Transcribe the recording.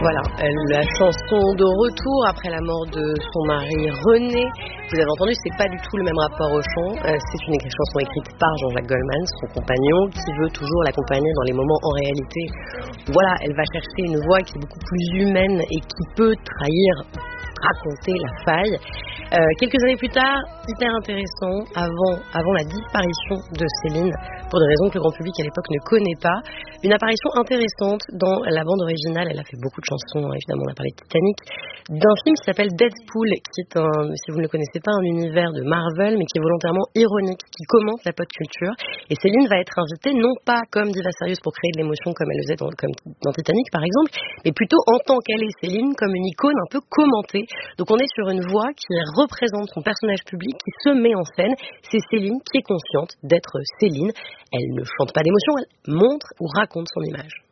Voilà, la chanson de retour après la mort de son mari René. Vous avez entendu, c'est pas du tout le même rapport au chant. C'est une chanson écrite par Jean-Jacques Goldman, son compagnon, qui veut toujours l'accompagner dans les moments en réalité. Voilà, elle va chercher une voix qui est beaucoup plus humaine et qui peut raconter la faille. Quelques années plus tard, hyper intéressant, avant la disparition de Céline, pour des raisons que le grand public à l'époque ne connaît pas, une apparition intéressante dans la bande originale. Elle a fait beaucoup de chansons, évidemment on a parlé de Titanic, d'un film qui s'appelle Deadpool, qui est si vous ne le connaissez pas, un univers de Marvel, mais qui est volontairement ironique, qui commente la pop culture. Et Céline va être invitée non pas comme diva sérieuse pour créer de l'émotion comme elle le faisait comme dans Titanic par exemple, mais plutôt en tant qu'elle est Céline, comme une icône un peu commentée. Donc on est sur une voix qui représente son personnage public, qui se met en scène. C'est Céline qui est consciente d'être Céline. Elle ne chante pas d'émotion, elle montre ou raconte son image.